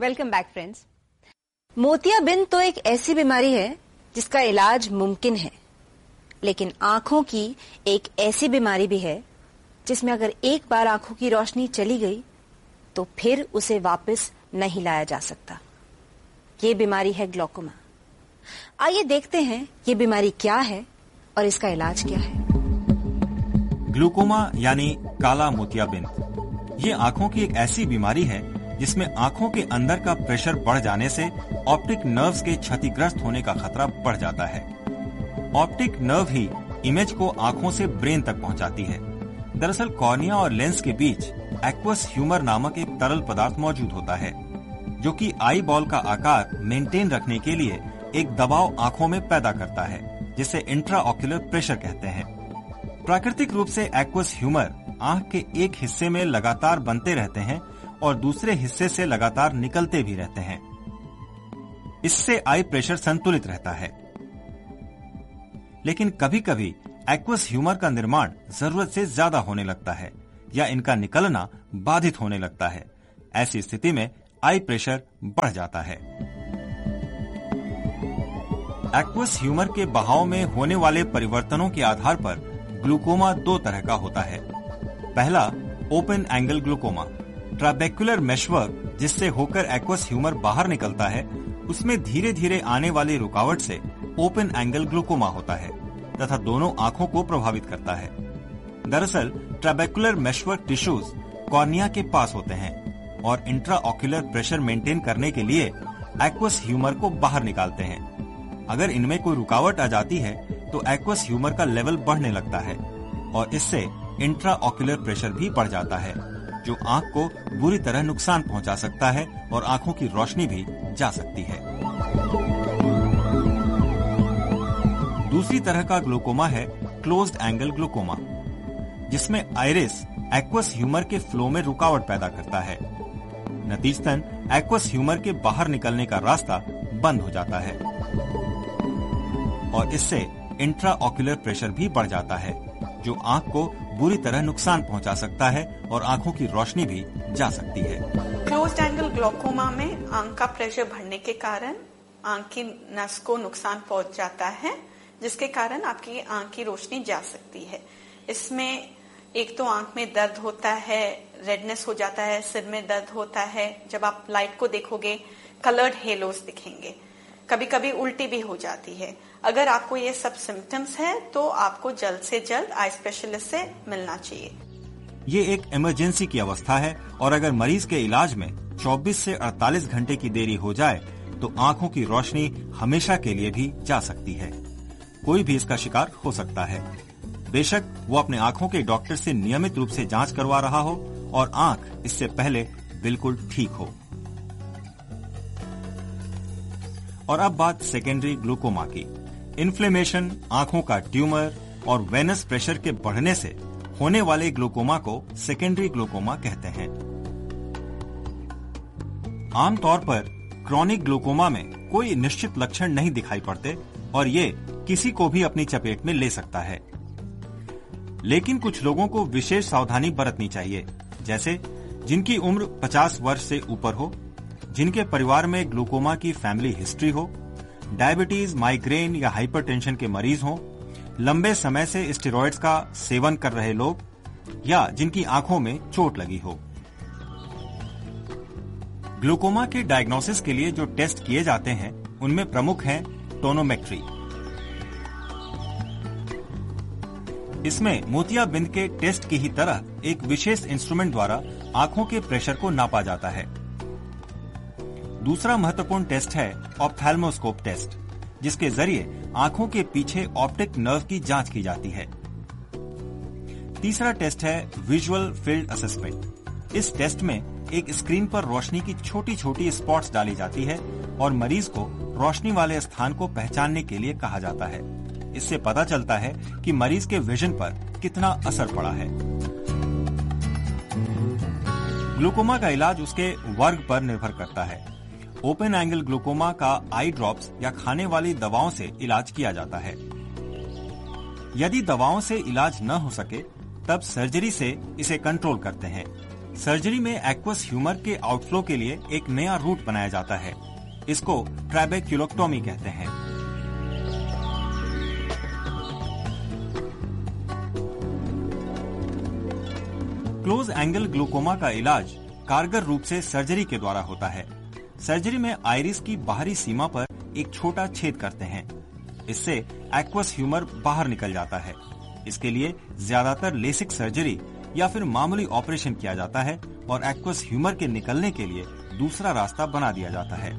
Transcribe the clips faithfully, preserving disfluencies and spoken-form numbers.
Welcome back friends. मोतियाबिंद तो एक ऐसी बीमारी है जिसका इलाज मुमकिन है, लेकिन आंखों की एक ऐसी बीमारी भी है जिसमें अगर एक बार आंखों की रोशनी चली गई तो फिर उसे वापस नहीं लाया जा सकता। ये बीमारी है ग्लोकोमा। आइए देखते हैं ये बीमारी क्या है और इसका इलाज क्या है। ग्लूकोमा यानी काला मोतियाबिंद ये आंखों की एक ऐसी बीमारी है जिसमें आंखों के अंदर का प्रेशर बढ़ जाने से ऑप्टिक नर्व्स के क्षतिग्रस्त होने का खतरा बढ़ जाता है। ऑप्टिक नर्व ही इमेज को आंखों से ब्रेन तक पहुंचाती है। दरअसल कॉर्निया और लेंस के बीच एक्वस ह्यूमर नामक एक तरल पदार्थ मौजूद होता है, जो कि आई बॉल का आकार मेंटेन रखने के लिए एक दबाव आंखों में पैदा करता है, जिसे इंट्राऑक्यूलर प्रेशर कहते हैं। प्राकृतिक रूप से एक्वस ह्यूमर आंख के एक हिस्से में लगातार बनते रहते हैं और दूसरे हिस्से से लगातार निकलते भी रहते हैं। इससे आई प्रेशर संतुलित रहता है। लेकिन कभी कभी एक्वस ह्यूमर का निर्माण जरूरत से ज्यादा होने लगता है या इनका निकलना बाधित होने लगता है। ऐसी स्थिति में आई प्रेशर बढ़ जाता है। एक्वस ह्यूमर के बहाव में होने वाले परिवर्तनों के आधार पर ग्लूकोमा दो तरह का होता है। पहला ओपन एंगल ग्लूकोमा। ट्राबेक्युलर मेशवर्क जिससे होकर एक्वस ह्यूमर बाहर निकलता है, उसमें धीरे धीरे आने वाली रुकावट से ओपन एंगल ग्लूकोमा होता है तथा दोनों आंखों को प्रभावित करता है। दरअसल ट्राबेक्युलर मेशवर्क टिश्यूज कॉर्निया के पास होते हैं और इंट्राऑक्यूलर प्रेशर मेंटेन करने के लिए एक्वस ह्यूमर को बाहर निकालते हैं। अगर इनमें कोई रुकावट आ जाती है तो एक्वस ह्यूमर का लेवल बढ़ने लगता है और इससे इंट्राऑक्यूलर प्रेशर भी बढ़ जाता है, जो आंख को बुरी तरह नुकसान पहुंचा सकता है और आंखों की रोशनी भी जा सकती है। दूसरी तरह का ग्लूकोमा है क्लोज्ड एंगल ग्लूकोमा, जिसमें आइरिस एक्वस ह्यूमर के फ्लो में रुकावट पैदा करता है। नतीजतन एक्वस ह्यूमर के बाहर निकलने का रास्ता बंद हो जाता है और इससे इंट्राऑक्यूलर प्रेशर भी बढ़ जाता है, जो आंख को बुरी तरह नुकसान पहुंचा सकता है और आंखों की रोशनी भी जा सकती है। क्लोज्ड एंगल ग्लूकोमा में आंख का प्रेशर बढ़ने के कारण आंख की नस को नुकसान पहुंच जाता है, जिसके कारण आपकी आंख की रोशनी जा सकती है। इसमें एक तो आंख में दर्द होता है, रेडनेस हो जाता है, सिर में दर्द होता है। जब आप लाइट को देखोगे कलर्ड हेलोस दिखेंगे। कभी कभी उल्टी भी हो जाती है। अगर आपको ये सब सिम्टम्स है तो आपको जल्द से जल्द आई स्पेशलिस्ट से मिलना चाहिए। ये एक इमरजेंसी की अवस्था है और अगर मरीज के इलाज में चौबीस से अड़तालीस घंटे की देरी हो जाए तो आंखों की रोशनी हमेशा के लिए भी जा सकती है। कोई भी इसका शिकार हो सकता है। बेशक वो अपने आंखों के डॉक्टर से नियमित रूप से जांच करवा रहा हो और आंख इससे पहले बिल्कुल ठीक हो। और अब बात सेकेंडरी ग्लूकोमा की। इन्फ्लेमेशन, आंखों का ट्यूमर और वेनस प्रेशर के बढ़ने से होने वाले ग्लूकोमा को सेकेंडरी ग्लूकोमा कहते हैं। आमतौर पर क्रॉनिक ग्लूकोमा में कोई निश्चित लक्षण नहीं दिखाई पड़ते और ये किसी को भी अपनी चपेट में ले सकता है। लेकिन कुछ लोगों को विशेष सावधानी बरतनी चाहिए, जैसे जिनकी उम्र पचास वर्ष से ऊपर हो, जिनके परिवार में ग्लूकोमा की फैमिली हिस्ट्री हो, डायबिटीज, माइग्रेन या हाइपरटेंशन के मरीज हों, लंबे समय से स्टेरॉइड्स का सेवन कर रहे लोग या जिनकी आंखों में चोट लगी हो। ग्लूकोमा के डायग्नोसिस के लिए जो टेस्ट किए जाते हैं उनमें प्रमुख हैं टोनोमेट्री। इसमें मोतियाबिंद के टेस्ट की ही तरह एक विशेष इंस्ट्रूमेंट द्वारा आंखों के प्रेशर को नापा जाता है। दूसरा महत्वपूर्ण टेस्ट है ऑप्थेल्मोस्कोप टेस्ट, जिसके जरिए आंखों के पीछे ऑप्टिक नर्व की जांच की जाती है। तीसरा टेस्ट है विजुअल फील्ड असेसमेंट। इस टेस्ट में एक स्क्रीन पर रोशनी की छोटी छोटी स्पॉट्स डाली जाती है और मरीज को रोशनी वाले स्थान को पहचानने के लिए कहा जाता है। इससे पता चलता है कि मरीज के विजन पर कितना असर पड़ा है। ग्लूकोमा का इलाज उसके वर्ग पर निर्भर करता है। ओपन एंगल ग्लूकोमा का आई ड्रॉप्स या खाने वाली दवाओं से इलाज किया जाता है। यदि दवाओं से इलाज न हो सके तब सर्जरी से इसे कंट्रोल करते हैं। सर्जरी में एक्वस ह्यूमर के आउटफ्लो के लिए एक नया रूट बनाया जाता है। इसको ट्रैबेक्युलोटॉमी कहते हैं। क्लोज एंगल ग्लूकोमा का इलाज कारगर रूप से सर्जरी के द्वारा होता है। सर्जरी में आइरिस की बाहरी सीमा पर एक छोटा छेद करते हैं। इससे एक्वस ह्यूमर बाहर निकल जाता है। इसके लिए ज्यादातर लेसिक सर्जरी या फिर मामूली ऑपरेशन किया जाता है और एक्वस ह्यूमर के निकलने के लिए दूसरा रास्ता बना दिया जाता है।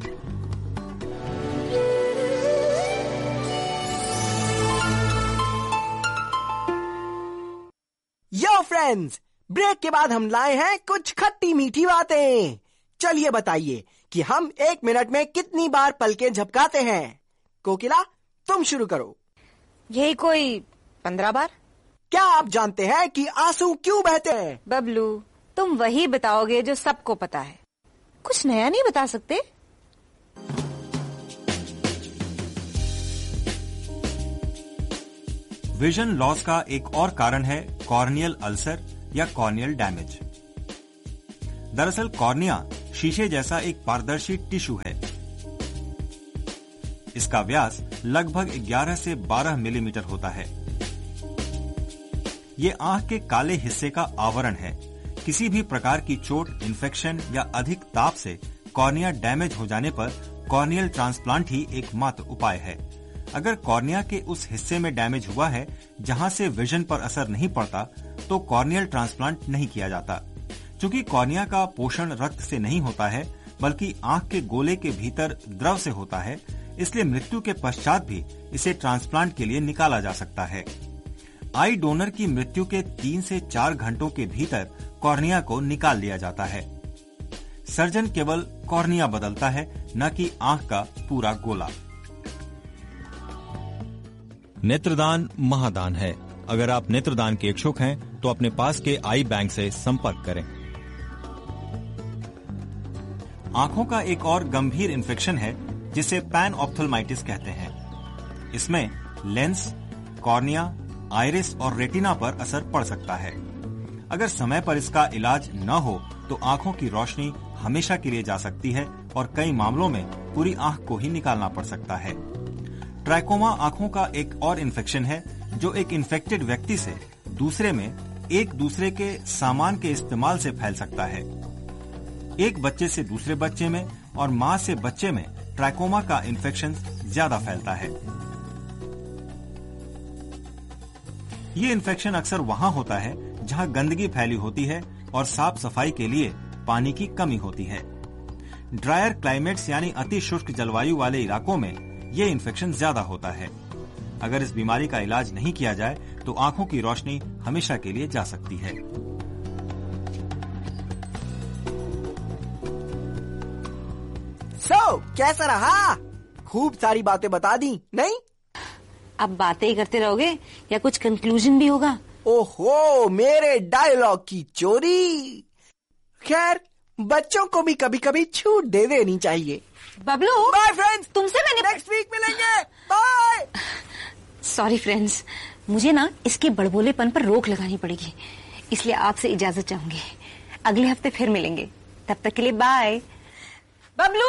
यो फ्रेंड्स, ब्रेक के बाद हम लाए हैं कुछ खट्टी मीठी बातें। चलिए बताइए कि हम एक मिनट में कितनी बार पलकें झपकाते हैं। कोकिला, तुम शुरू करो। यही कोई पंद्रह बार। क्या आप जानते हैं कि आंसू क्यों बहते हैं? बबलू, तुम वही बताओगे जो सबको पता है, कुछ नया नहीं बता सकते। विजन लॉस का एक और कारण है कॉर्नियल अल्सर या कॉर्नियल डैमेज। दरअसल कॉर्निया शीशे जैसा एक पारदर्शी टिश्यू है। इसका व्यास लगभग ग्यारह से बारह मिलीमीटर होता है। ये आंख के काले हिस्से का आवरण है। किसी भी प्रकार की चोट, इन्फेक्शन या अधिक ताप से कॉर्निया डैमेज हो जाने पर कॉर्नियल ट्रांसप्लांट ही एकमात्र उपाय है। अगर कॉर्निया के उस हिस्से में डैमेज हुआ है जहां से विजन पर असर नहीं पड़ता, तो कॉर्नियल ट्रांसप्लांट नहीं किया जाता। चूंकि कॉर्निया का पोषण रक्त से नहीं होता है बल्कि आंख के गोले के भीतर द्रव से होता है, इसलिए मृत्यु के पश्चात भी इसे ट्रांसप्लांट के लिए निकाला जा सकता है। आई डोनर की मृत्यु के तीन से चार घंटों के भीतर कॉर्निया को निकाल लिया जाता है। सर्जन केवल कॉर्निया बदलता है, न कि आंख का पूरा गोला। नेत्रदान महादान है। अगर आप नेत्रदान के इच्छुक हैं तो अपने पास के आई बैंक से संपर्क करें। आंखों का एक और गंभीर इन्फेक्शन है जिसे पैनऑप्थेल्माइटिस कहते हैं। इसमें लेंस, कॉर्निया, आइरिस और रेटिना पर असर पड़ सकता है। अगर समय पर इसका इलाज न हो तो आंखों की रोशनी हमेशा के लिए जा सकती है और कई मामलों में पूरी आंख को ही निकालना पड़ सकता है। ट्रैकोमा आंखों का एक और इन्फेक्शन है जो एक इन्फेक्टेड व्यक्ति से दूसरे में एक दूसरे के सामान के इस्तेमाल से फैल सकता है। एक बच्चे से दूसरे बच्चे में और मां से बच्चे में ट्रैकोमा का इन्फेक्शन ज्यादा फैलता है। ये इन्फेक्शन अक्सर वहां होता है जहां गंदगी फैली होती है और साफ सफाई के लिए पानी की कमी होती है। ड्रायर क्लाइमेट्स यानी अति शुष्क जलवायु वाले इलाकों में ये इन्फेक्शन ज्यादा होता है। अगर इस बीमारी का इलाज नहीं किया जाए तो आंखों की रोशनी हमेशा के लिए जा सकती है। सो so, कैसा रहा? खूब सारी बातें बता दी, नहीं? अब बातें ही करते रहोगे या कुछ कंक्लूजन भी होगा? ओहो, मेरे डायलॉग की चोरी। खैर, बच्चों को भी कभी कभी छूट दे देनी चाहिए। बबलू, बाय फ्रेंड्स, तुमसे मैंने नेक्स्ट वीक मिलेंगे। बाय। सॉरी फ्रेंड्स, मुझे ना इसके बड़बोलेपन पर रोक लगानी पड़ेगी, इसलिए आपसे इजाजत चाहूंगी। अगले हफ्ते फिर मिलेंगे, तब तक के लिए बाय। बबलू,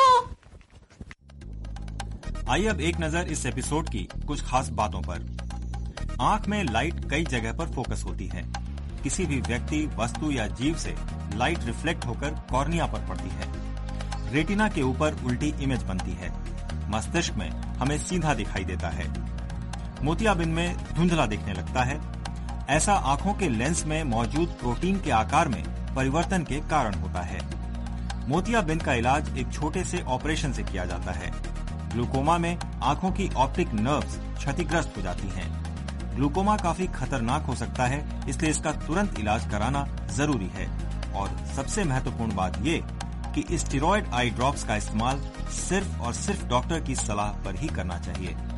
आइए अब एक नजर इस एपिसोड की कुछ खास बातों पर। आंख में लाइट कई जगह पर फोकस होती है। किसी भी व्यक्ति, वस्तु या जीव से लाइट रिफ्लेक्ट होकर कॉर्निया पर पड़ती है। रेटिना के ऊपर उल्टी इमेज बनती है। मस्तिष्क में हमें सीधा दिखाई देता है। मोतियाबिंद में धुंधला दिखने लगता है। ऐसा आंखों के लेंस में मौजूद प्रोटीन के आकार में परिवर्तन के कारण होता है। मोतियाबिंद का इलाज एक छोटे से ऑपरेशन से किया जाता है। ग्लूकोमा में आंखों की ऑप्टिक नर्व्स क्षतिग्रस्त हो जाती हैं। ग्लूकोमा काफी खतरनाक हो सकता है, इसलिए इसका तुरंत इलाज कराना जरूरी है। और सबसे महत्वपूर्ण बात ये कि स्टेरॉयड आई ड्रॉप्स का इस्तेमाल सिर्फ और सिर्फ डॉक्टर की सलाह पर ही करना चाहिए।